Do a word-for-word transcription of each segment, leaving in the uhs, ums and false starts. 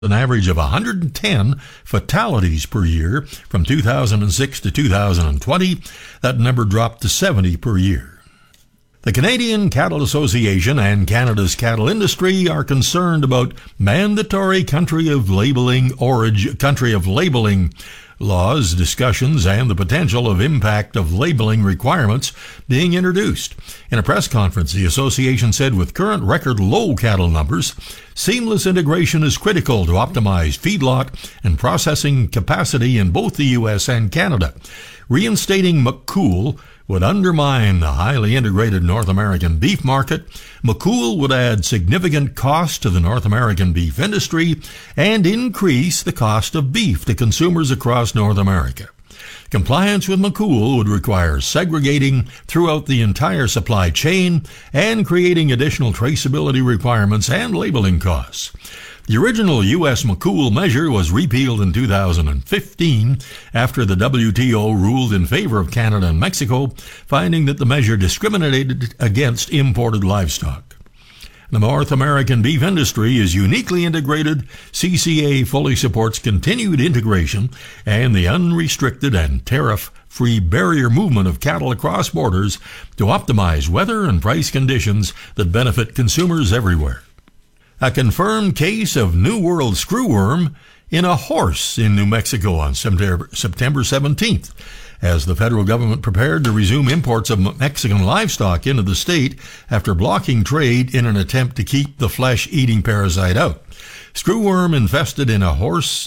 an average of one hundred ten fatalities per year from two thousand six to two thousand twenty. That number dropped to seventy per year. The Canadian Cattle Association and Canada's cattle industry are concerned about mandatory country of labeling origin, country of labeling laws, discussions, and the potential of impact of labeling requirements being introduced. In a press conference, the association said with current record low cattle numbers, seamless integration is critical to optimize feedlot and processing capacity in both the U S and Canada. Reinstating McCool would undermine the highly integrated North American beef market. McCool would add significant cost to the North American beef industry and increase the cost of beef to consumers across North America. Compliance with McCool would require segregating throughout the entire supply chain and creating additional traceability requirements and labeling costs. The original U S McCool measure was repealed in two thousand fifteen after the W T O ruled in favor of Canada and Mexico, finding that the measure discriminated against imported livestock. The North American beef industry is uniquely integrated. C C A fully supports continued integration and the unrestricted and tariff-free barrier movement of cattle across borders to optimize weather and price conditions that benefit consumers everywhere. A confirmed case of New World screwworm in a horse in New Mexico on September seventeenth, as the federal government prepared to resume imports of Mexican livestock into the state after blocking trade in an attempt to keep the flesh-eating parasite out. Screwworm infested in a horse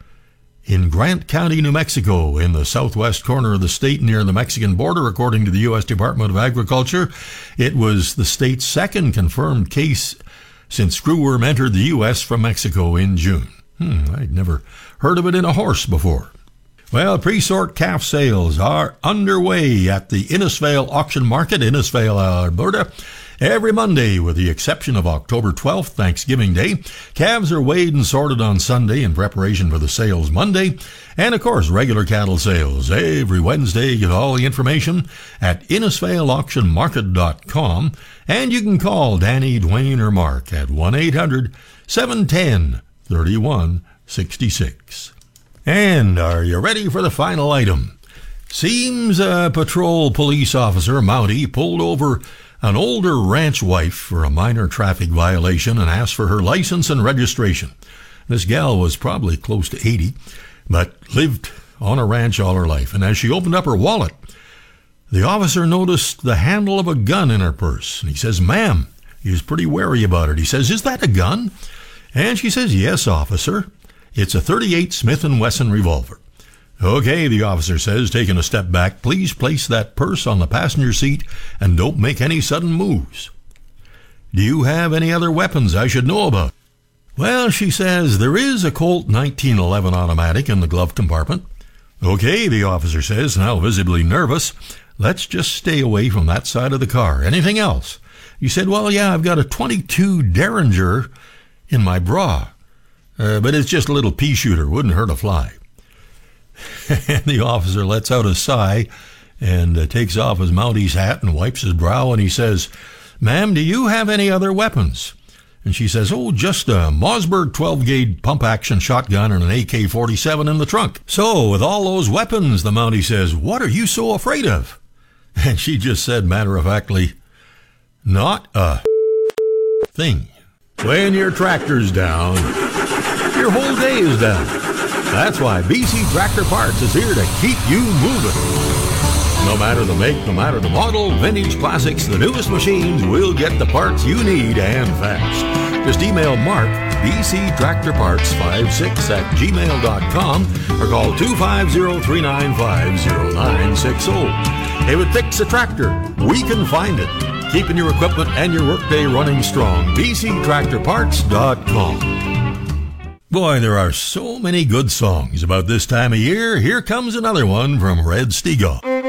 in Grant County, New Mexico, in the southwest corner of the state near the Mexican border, according to the U S Department of Agriculture. It was the state's second confirmed case since screwworm entered the U S from Mexico in June. Hmm, I'd never heard of it in a horse before. Well, pre-sort calf sales are underway at the Innisfail Auction Market, Innisfail, Alberta, every Monday, with the exception of October twelfth, Thanksgiving Day. Calves are weighed and sorted on Sunday in preparation for the sales Monday. And, of course, regular cattle sales every Wednesday. Get all the information at Innisfail Auction Market dot com. And you can call Danny, Dwayne, or Mark at one eight hundred seven one zero three one six six. And are you ready for the final item? Seems a patrol police officer, Mountie, pulled over an older ranch wife for a minor traffic violation and asked for her license and registration. This gal was probably close to eighty, but lived on a ranch all her life. And as she opened up her wallet, the officer noticed the handle of a gun in her purse. And he says, "Ma'am," he was pretty wary about it. He says, "Is that a gun?" And she says, "Yes, officer. It's a thirty-eight Smith and Wesson revolver." "Okay," the officer says, taking a step back, "please place that purse on the passenger seat and don't make any sudden moves." "Do you have any other weapons I should know about?" "Well," she says, "there is a Colt nineteen eleven automatic in the glove compartment." "Okay," the officer says, now visibly nervous. "Let's just stay away from that side of the car. Anything else?" You said, "Well, yeah, I've got a twenty-two Derringer in my bra, uh, but it's just a little pea shooter. Wouldn't hurt a fly." And the officer lets out a sigh and uh, takes off his Mountie's hat and wipes his brow, and he says, "Ma'am, do you have any other weapons?" And she says, "Oh, just a Mossberg twelve gauge pump-action shotgun and an A K forty-seven in the trunk." "So, with all those weapons," the Mountie says, "what are you so afraid of?" And she just said matter-of-factly, "Not a thing." When your tractor's down, your whole day is down. That's why B C Tractor Parts is here to keep you moving. No matter the make, no matter the model, vintage, classics, the newest machines, we'll get the parts you need and fast. Just email Mark, B C Tractor Parts fifty-six at gmail dot com, or call two five zero, three nine five, zero nine six zero. If it fixes a tractor, we can find it. Keeping your equipment and your workday running strong. B C Tractor Parts dot com. Boy, there are so many good songs about this time of year. Here comes another one from Red Steagall.